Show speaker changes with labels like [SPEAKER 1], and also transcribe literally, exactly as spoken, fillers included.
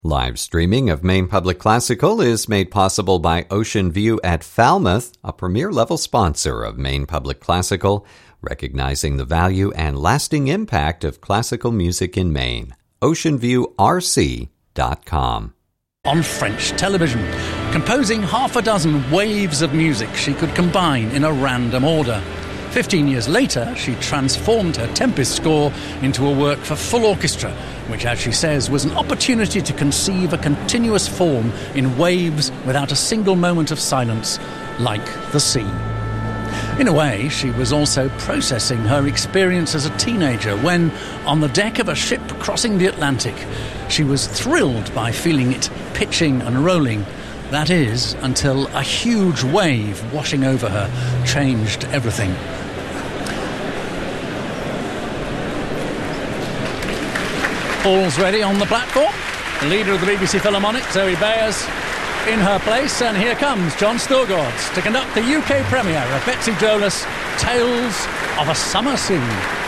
[SPEAKER 1] Live streaming of Maine Public Classical is made possible by Ocean View at Falmouth, a premier-level sponsor of Maine Public Classical, recognizing the value and lasting impact of classical music in Maine. ocean view r c dot com.
[SPEAKER 2] On French television, composing half a dozen waves of music she could combine in a random order. Fifteen years later, she transformed her Tempest score into a work for full orchestra, which, as she says, was an opportunity to conceive a continuous form in waves without a single moment of silence, like the sea. In a way, she was also processing her experience as a teenager when, on the deck of a ship crossing the Atlantic, she was thrilled by feeling it pitching and rolling. That is, until a huge wave washing over her changed everything. All's ready on the platform. The leader of the B B C Philharmonic, Zoe Bayers, in her place, and here comes John Storgårds to conduct the U K premiere of Betsy Jonas' Tales of a Summer Sea.